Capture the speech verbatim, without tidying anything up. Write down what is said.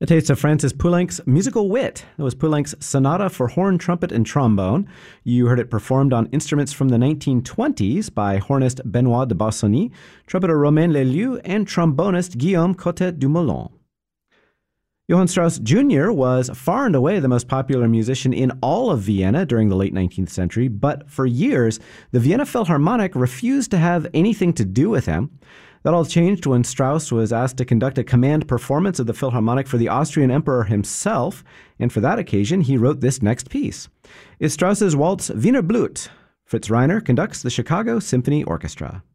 A taste of Francis Poulenc's musical wit. That was Poulenc's Sonata for Horn, Trumpet, and Trombone. You heard it performed on instruments from the nineteen twenties by hornist Benoit de Bassoni, trumpeter Romain Lelieu, and trombonist Guillaume Cotet-Dumoulin. Johann Strauss Junior was far and away the most popular musician in all of Vienna during the late nineteenth century, but for years, the Vienna Philharmonic refused to have anything to do with him. That all changed when Strauss was asked to conduct a command performance of the Philharmonic for the Austrian Emperor himself, and for that occasion, he wrote this next piece. It's Strauss's waltz Wiener Blut. Fritz Reiner conducts the Chicago Symphony Orchestra.